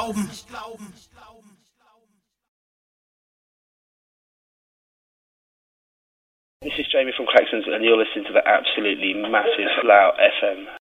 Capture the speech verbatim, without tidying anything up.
glauben. This is Jamie from Cracksons, and you're listening to the absolutely massive Slough F M.